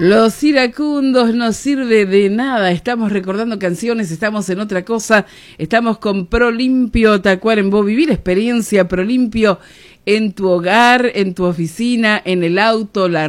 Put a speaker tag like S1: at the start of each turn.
S1: Los iracundos no sirve de nada, estamos recordando canciones, estamos en otra cosa, estamos con Prolimpio Tacuarembó, vivir experiencia Prolimpio en tu hogar, en tu oficina, en el auto, la